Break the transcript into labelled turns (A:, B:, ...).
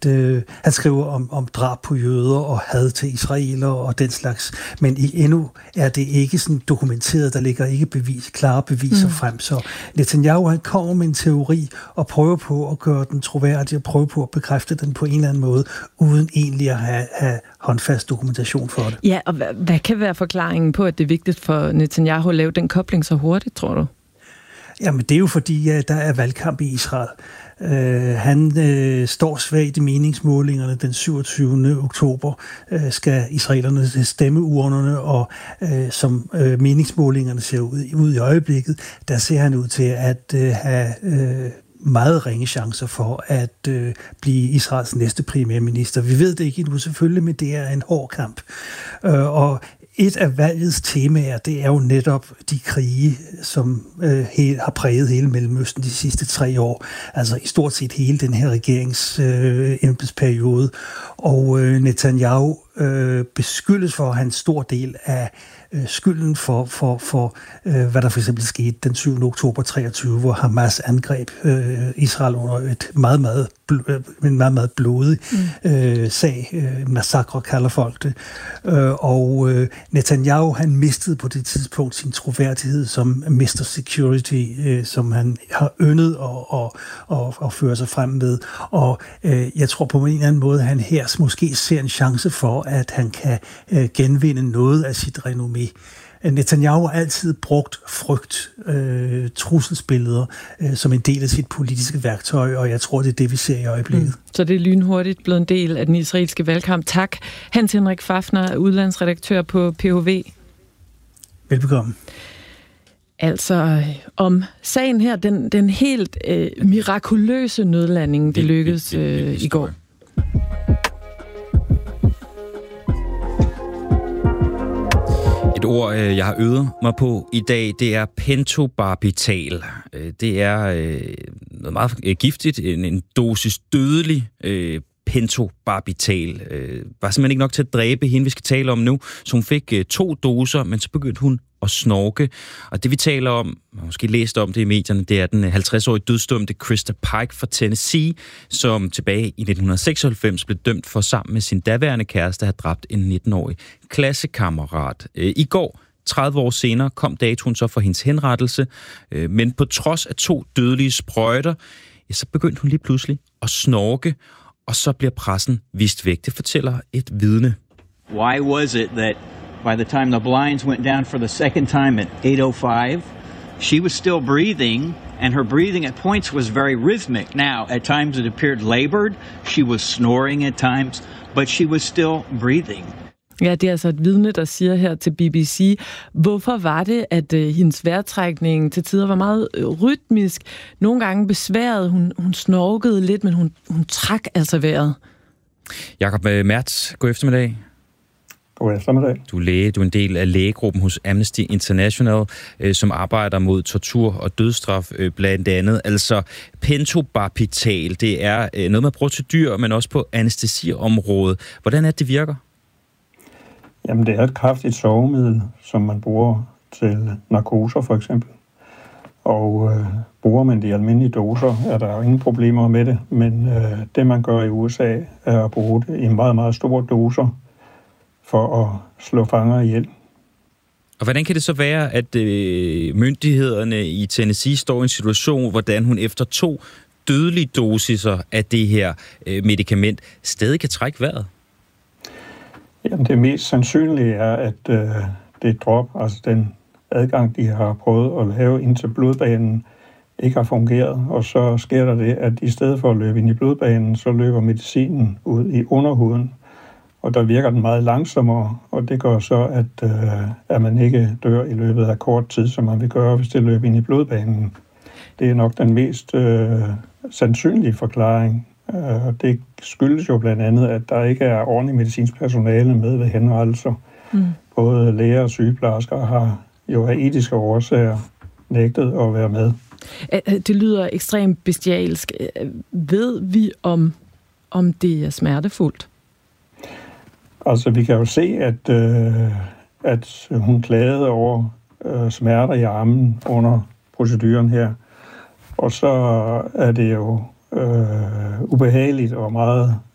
A: han skriver om drab på jøder og had til israeler og den slags, men endnu er det ikke sådan dokumenteret, der ligger ikke klare beviser frem, så Netanyahu han kommer med en teori og prøver på at gøre den troværdig og prøver på at bekræfte den på en eller anden måde, uden egentlig at have håndfast dokumentation for det.
B: Ja, og hvad kan være forklaringen på, at det er vigtigt for Netanyahu at lave den kobling så hurtigt, tror du?
A: Jamen, det er jo fordi, der er valgkamp i Israel. Han står svagt i meningsmålingerne den 27. oktober. Skal israelerne stemme urnerne, og som meningsmålingerne ser ud i øjeblikket, der ser han ud til at have meget ringe chancer for at blive Israels næste premierminister. Vi ved det ikke endnu selvfølgelig, men det er en hård kamp. Og et af valgets temaer, det er jo netop de krige, som har præget hele Mellemøsten de sidste 3 år. Altså i stort set hele den her regerings embedsperiode. Og Netanyahu beskyldes for at have en stor del af skylden for hvad der for eksempel skete den 7. oktober 23, hvor Hamas angreb Israel under et meget, meget blodig sag. Massakre kalder folk det. Og Netanyahu, han mistede på det tidspunkt sin troværdighed som Mr. Security, som han har yndet og fører sig frem med. Og jeg tror på en eller anden måde, at han her måske ser en chance for, at han kan genvinde noget af sit renommé. Netanyahu har altid brugt frygt, trusselsbilleder, som en del af sit politiske værktøj, og jeg tror, det er det, vi ser i øjeblikket.
B: Så det er lynhurtigt blevet en del af den israelske valgkamp. Tak, Hans Henrik Fafner, udlandsredaktør på POV.
A: Velbekomme.
B: Altså, om sagen her, den helt mirakuløse nødlanding, det lykkedes i går.
C: Et ord, jeg har øvet mig på i dag, det er pentobarbital. Det er noget meget giftigt, en dosis dødelig pentobarbital. Var simpelthen ikke nok til at dræbe hende, vi skal tale om nu. Så hun fik 2 doser, men så begyndte hun at snorke. Og det vi taler om, man har måske læst om det i medierne, det er den 50-årige dødsdømte Krista Pike fra Tennessee, som tilbage i 1996 blev dømt for sammen med sin daværende kæreste at have dræbt en 19-årig klassekammerat. I går, 30 år senere, kom datoen så for hendes henrettelse, men på trods af 2 dødelige sprøjter, så begyndte hun lige pludselig at snorke, og så bliver pressen vist væk. Det fortæller et vidne.
D: Why was it that by the time the blinds went down for the second time at 8:05, she was still breathing, and her breathing at points was very rhythmic. Now, at times it appeared labored, she was snoring at times, but she was still breathing.
B: Ja, det er altså et vidne, der siger her til BBC, hvorfor var det, at hendes vejrtrækning til tider var meget rytmisk, nogle gange besværet, hun snorkede lidt, men hun trak altså vejret.
C: Jakob Mertz, god eftermiddag.
E: God eftermiddag.
C: Du er læge, du er en del af lægegruppen hos Amnesty International, som arbejder mod tortur og dødsstraf blandt andet. Altså pentobarbital, det er noget, man bruger til dyr, men også på anæstesiområdet. Hvordan er det virker?
E: Jamen, det er et kraftigt sovemiddel, som man bruger til narkoser for eksempel. Og bruger man de almindelige doser, er der jo ingen problemer med det. Men det, man gør i USA, er at bruge det i meget, meget store doser for at slå fanger ihjel.
C: Og hvordan kan det så være, at myndighederne i Tennessee står i en situation, hvordan hun efter 2 dødelige dosiser af det her medicament stadig kan trække vejret?
E: Jamen, det mest sandsynlige er, at det drop, altså den adgang, de har prøvet at lave ind til blodbanen, ikke har fungeret. Og så sker der det, at i stedet for at løbe ind i blodbanen, så løber medicinen ud i underhuden. Og der virker den meget langsommere, og det gør så, at man ikke dør i løbet af kort tid, som man vil gøre, hvis det løber ind i blodbanen. Det er nok den mest sandsynlige forklaring. Det skyldes jo blandt andet, at der ikke er ordentlig medicinsk personale med ved henrettelser. Både læger og sygeplejersker har jo af etiske årsager nægtet at være med.
B: Det lyder ekstremt bestialsk. Ved vi, om det er smertefuldt?
E: Altså, vi kan jo se, at hun klagede over smerter i armen under proceduren her. Og så er det jo ubehageligt og meget